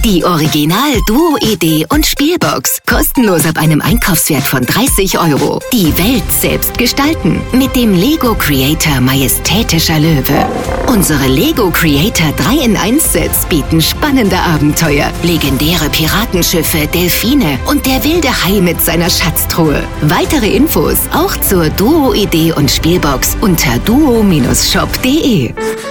Die Original Duo-Idee und Spielbox. Kostenlos ab einem Einkaufswert von 30 €. Die Welt selbst gestalten. Mit dem Lego Creator Majestätischer Löwe. Unsere Lego Creator 3-in-1-Sets bieten spannende Abenteuer, legendäre Piratenschiffe, Delfine und der wilde Hai mit seiner Schatztruhe. Weitere Infos auch zur Duo-Idee und Spielbox unter duo-shop.de.